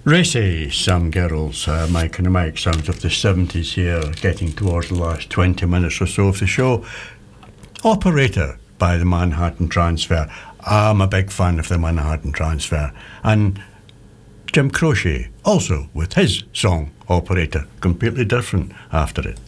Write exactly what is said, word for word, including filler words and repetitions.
Racy, some girls, uh, Mike and Mike, sounds of the seventies here, getting towards the last twenty minutes or so of the show. Operator by the Manhattan Transfer. I'm a big fan of the Manhattan Transfer. And Jim Croce, also with his song Operator, completely different after it.